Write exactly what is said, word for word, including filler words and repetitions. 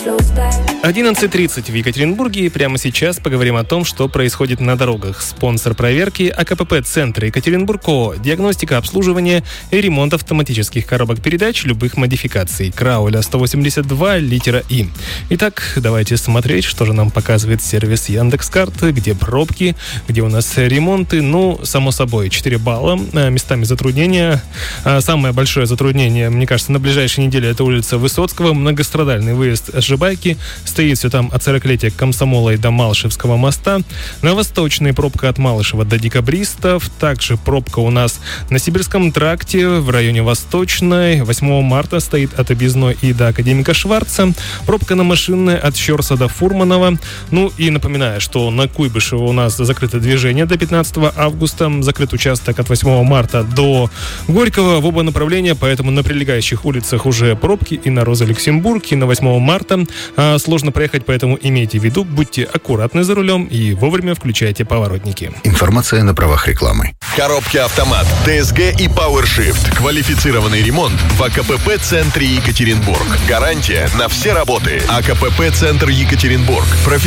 одиннадцать тридцать в Екатеринбурге, и прямо сейчас поговорим о том, что происходит на дорогах. Спонсор проверки АКПП-центр Екатеринбург ООО. Диагностика, обслуживание и ремонт автоматических коробок передач любых модификаций. Крауля сто восемьдесят два, литера И. Итак, давайте смотреть, что же нам показывает сервис Яндекс.Карты, где пробки, где у нас ремонты. Ну, само собой, четыре балла, местами затруднения. Самое большое затруднение, мне кажется, на ближайшей неделе это улица Высоцкого, многострадальный выезд с Жибайки. Стоит все там от сорокалетия Комсомола и до Малышевского моста. На Восточной пробка от Малышева до Декабристов. Также пробка у нас на Сибирском тракте в районе Восточной. восьмого марта стоит от Объездной и до Академика Шварца. Пробка на Машинной от Щерса до Фурманова. Ну и напоминаю, что на Куйбышева у нас закрыто движение до пятнадцатого августа. Закрыт участок от восьмого марта до Горького в оба направления, поэтому на прилегающих улицах уже пробки и на Роза Люксембург, и на восьмого марта. А, сложно проехать, поэтому имейте в виду, будьте аккуратны за рулем и вовремя включайте поворотники. Информация на правах рекламы. Коробки «Автомат», ДСГ и PowerShift. Квалифицированный ремонт в АКПП-центре Екатеринбург. Гарантия на все работы. АКПП-центр Екатеринбург.